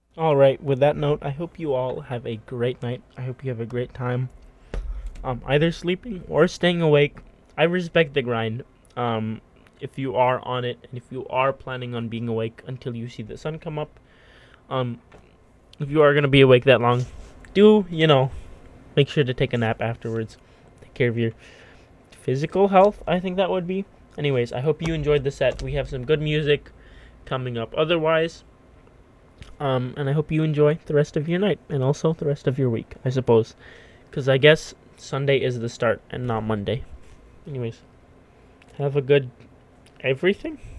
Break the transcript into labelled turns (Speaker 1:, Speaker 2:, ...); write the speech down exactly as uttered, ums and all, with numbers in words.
Speaker 1: All right. With that note, I hope you all have a great night. I hope you have a great time. Um, either sleeping or staying awake. I respect the grind. Um, if you are on it and if you are planning on being awake until you see the sun come up, um, if you are gonna be awake that long, do you know? Make sure to take a nap afterwards. Take care of your physical health. I think that would be. Anyways, I hope you enjoyed the set. We have some good music coming up. Otherwise, um, and I hope you enjoy the rest of your night and also the rest of your week. I suppose, because I guess Sunday is the start and not Monday. Anyways, have a good everything.